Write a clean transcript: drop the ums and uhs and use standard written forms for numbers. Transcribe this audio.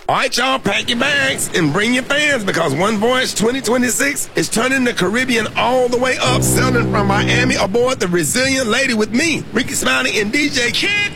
All right, y'all, pack your bags and bring your fans because One Voyage 2026 is turning the Caribbean all the way up, sailing from Miami aboard the Resilient Lady with me, Ricky Smiley, and DJ Kid.